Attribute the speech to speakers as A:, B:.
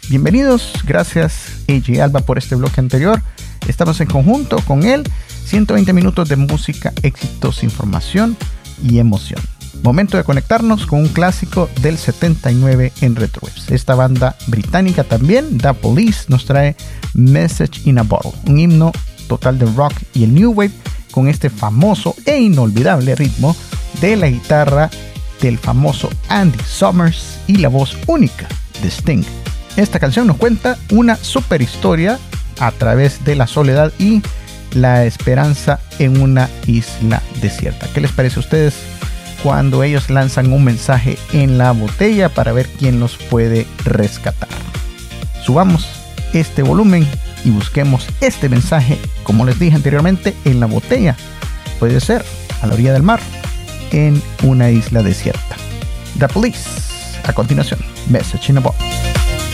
A: Bienvenidos, gracias AJ Alba por este bloque anterior. Estamos en conjunto con él, 120 minutos de música, éxitos, información y emoción. Momento de conectarnos con un clásico del 79 en Retrowaves. Esta banda británica también, The Police, nos trae Message in a Bottle, un himno total de rock y el new wave con este famoso e inolvidable ritmo de la guitarra del famoso Andy Summers y la voz única de Sting. Esta canción nos cuenta una super historia a través de la soledad y la esperanza en una isla desierta. ¿Qué les parece a ustedes cuando ellos lanzan un mensaje en la botella para ver quién los puede rescatar? Subamos este volumen y busquemos este mensaje, como les dije anteriormente, en la botella. Puede ser a la orilla del mar, en una isla desierta. The Police, a continuación, Message in a Bottle.